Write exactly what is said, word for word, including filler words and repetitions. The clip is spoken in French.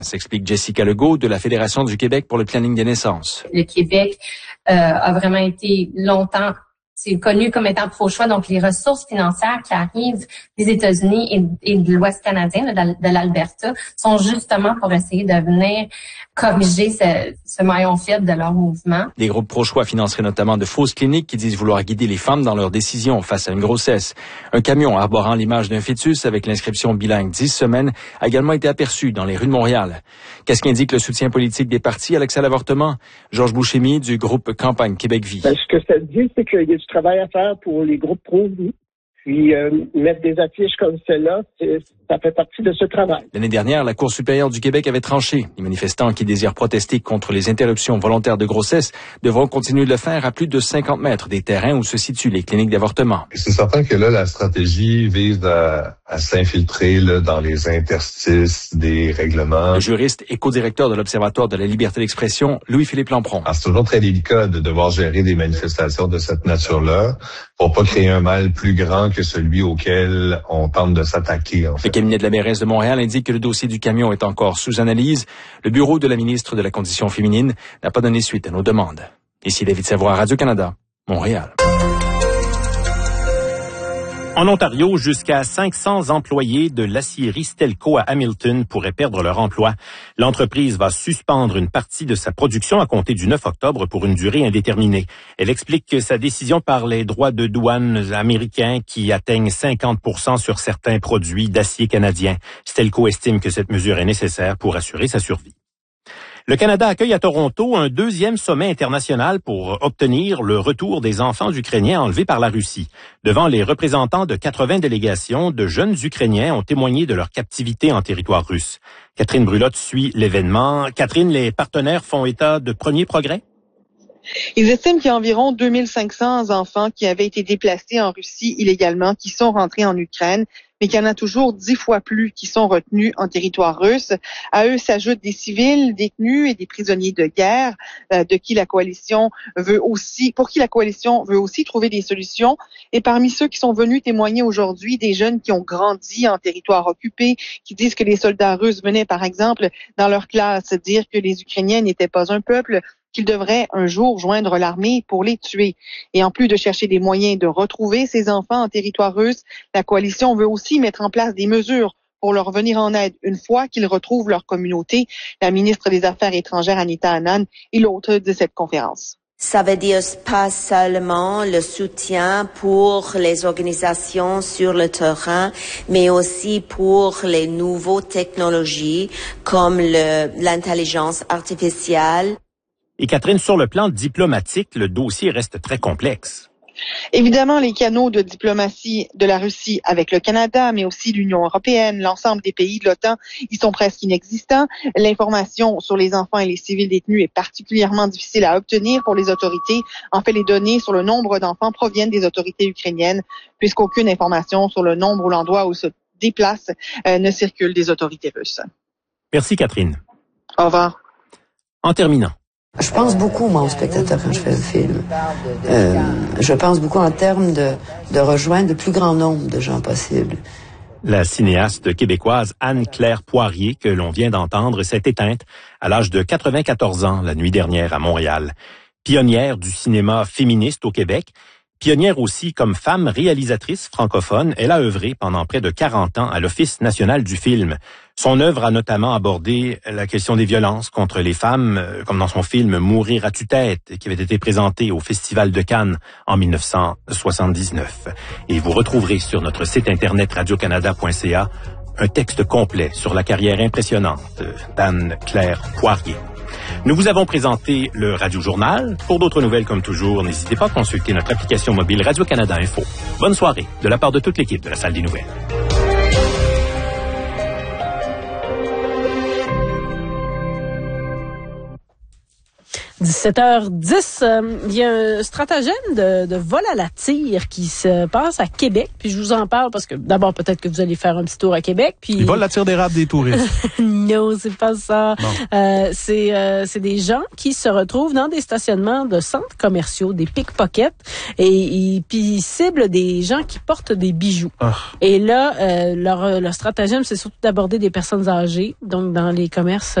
S'explique Jessica Legault de la Fédération du Québec pour le planning des naissances. Le Québec euh, a vraiment été longtemps c'est connu comme étant pro-choix, donc les ressources financières qui arrivent des États-Unis et, et de l'Ouest canadien, de, de l'Alberta, sont justement pour essayer de venir corriger ce, ce maillon faible de leur mouvement. Les groupes pro-choix financeraient notamment de fausses cliniques qui disent vouloir guider les femmes dans leurs décisions face à une grossesse. Un camion arborant l'image d'un fœtus avec l'inscription bilingue dix semaines a également été aperçu dans les rues de Montréal. Qu'est-ce qu'indique le soutien politique des partis à l'accès à l'avortement? Georges Bouchemi du groupe Campagne Québec Vie. Ben, ce que ça dit, c'est qu'il y a du travail à faire pour les groupes pro. Puis euh, mettre des affiches comme celle-là, ça fait partie de ce travail. L'année dernière, la Cour supérieure du Québec avait tranché. Les manifestants qui désirent protester contre les interruptions volontaires de grossesse devront continuer de le faire à plus de cinquante mètres des terrains où se situent les cliniques d'avortement. C'est certain que là, la stratégie vise à, à s'infiltrer là, dans les interstices des règlements. Le juriste et co-directeur de l'Observatoire de la liberté d'expression, Louis-Philippe Lampron. Alors, c'est toujours très délicat de devoir gérer des manifestations de cette nature-là pour pas créer un mal plus grand que celui auquel on tente de s'attaquer. En fait. Le cabinet de la mairesse de Montréal indique que le dossier du camion est encore sous analyse. Le bureau de la ministre de la Condition féminine n'a pas donné suite à nos demandes. Ici David Savoie, Radio-Canada, Montréal. En Ontario, jusqu'à cinq cents employés de l'acierie Stelco à Hamilton pourraient perdre leur emploi. L'entreprise va suspendre une partie de sa production à compter du neuf octobre pour une durée indéterminée. Elle explique que sa décision par les droits de douane américains qui atteignent cinquante pour cent sur certains produits d'acier canadien. Stelco estime que cette mesure est nécessaire pour assurer sa survie. Le Canada accueille à Toronto un deuxième sommet international pour obtenir le retour des enfants ukrainiens enlevés par la Russie. Devant les représentants de quatre-vingts délégations, de jeunes Ukrainiens ont témoigné de leur captivité en territoire russe. Catherine Brulotte suit l'événement. Catherine, les partenaires font état de premiers progrès? Ils estiment qu'il y a environ deux mille cinq cents enfants qui avaient été déplacés en Russie illégalement, qui sont rentrés en Ukraine, mais qu'il y en a toujours dix fois plus qui sont retenus en territoire russe. À eux s'ajoutent des civils détenus et des prisonniers de guerre, euh, de qui la coalition veut aussi, pour qui la coalition veut aussi trouver des solutions. Et parmi ceux qui sont venus témoigner aujourd'hui, des jeunes qui ont grandi en territoire occupé, qui disent que les soldats russes venaient, par exemple, dans leur classe dire que les Ukrainiens n'étaient pas un peuple, qu'ils devraient un jour joindre l'armée pour les tuer. Et en plus de chercher des moyens de retrouver ces enfants en territoire russe, la coalition veut aussi mettre en place des mesures pour leur venir en aide une fois qu'ils retrouvent leur communauté. La ministre des Affaires étrangères, Anita Anand, est l'hôte de cette conférence. Ça veut dire pas seulement le soutien pour les organisations sur le terrain, mais aussi pour les nouvelles technologies comme le, l'intelligence artificielle. Et Catherine, sur le plan diplomatique, le dossier reste très complexe. Évidemment, les canaux de diplomatie de la Russie avec le Canada, mais aussi l'Union européenne, l'ensemble des pays de l'OTAN, ils sont presque inexistants. L'information sur les enfants et les civils détenus est particulièrement difficile à obtenir pour les autorités. En fait, les données sur le nombre d'enfants proviennent des autorités ukrainiennes, puisqu'aucune information sur le nombre ou l'endroit où se déplacent euh, ne circule des autorités russes. Merci, Catherine. Au revoir. En terminant. Je pense beaucoup, moi, au spectateur quand je fais le film. Euh, je pense beaucoup en termes de, de rejoindre le plus grand nombre de gens possible. La cinéaste québécoise Anne-Claire Poirier, que l'on vient d'entendre, s'est éteinte à l'âge de quatre-vingt-quatorze ans la nuit dernière à Montréal. Pionnière du cinéma féministe au Québec, pionnière aussi comme femme réalisatrice francophone, elle a œuvré pendant près de quarante ans à l'Office national du film. Son œuvre a notamment abordé la question des violences contre les femmes, comme dans son film « Mourir à tue-tête » qui avait été présenté au Festival de Cannes en mille neuf cent soixante-dix-neuf. Et vous retrouverez sur notre site internet radio canada point c a un texte complet sur la carrière impressionnante d'Anne-Claire Poirier. Nous vous avons présenté le Radio-Journal. Pour d'autres nouvelles, comme toujours, n'hésitez pas à consulter notre application mobile Radio-Canada Info. Bonne soirée de la part de toute l'équipe de la Salle des Nouvelles. dix dix-sept heures dix, euh, il y a un stratagème de, de vol à la tire qui se passe à Québec. Puis je vous en parle parce que d'abord, peut-être que vous allez faire un petit tour à Québec. Puis ils volent la tire d'érable des touristes. Non, c'est pas ça. Bon. Euh, c'est, euh, c'est des gens qui se retrouvent dans des stationnements de centres commerciaux, des pickpockets, et, et puis ils ciblent des gens qui portent des bijoux. Oh. Et là, euh, leur, leur stratagème, c'est surtout d'aborder des personnes âgées, donc dans les commerces